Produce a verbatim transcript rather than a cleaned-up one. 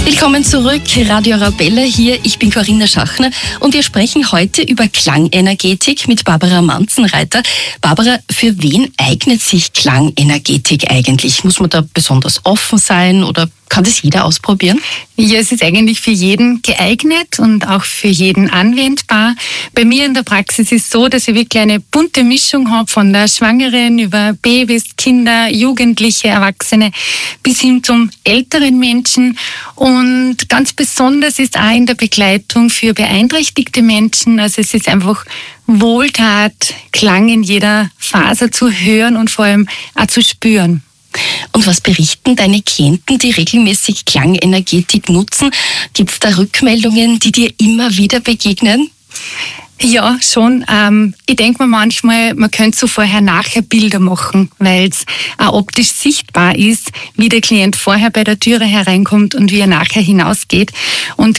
Willkommen zurück, Radio Arabella hier. Ich bin Corinna Schachner und wir sprechen heute über Klangenergetik mit Barbara Manzenreiter. Barbara, für wen eignet sich Klangenergetik eigentlich? Muss man da besonders offen sein oder kann das jeder ausprobieren? Ja, es ist eigentlich für jeden geeignet und auch für jeden anwendbar. Bei mir in der Praxis ist es so, dass ich wirklich eine bunte Mischung habe, von der Schwangeren über Babys, Kinder, Jugendliche, Erwachsene bis hin zum älteren Menschen. Und ganz besonders ist auch in der Begleitung für beeinträchtigte Menschen. Also es ist einfach Wohltat, Klang in jeder Faser zu hören und vor allem auch zu spüren. Und was berichten deine Klienten, die regelmäßig Klangenergetik nutzen? Gibt es da Rückmeldungen, die dir immer wieder begegnen? Ja, schon. Ähm, ich denke mir manchmal, man könnte so vorher-nachher Bilder machen, weil es auch optisch sichtbar ist, wie der Klient vorher bei der Türe hereinkommt und wie er nachher hinausgeht. Und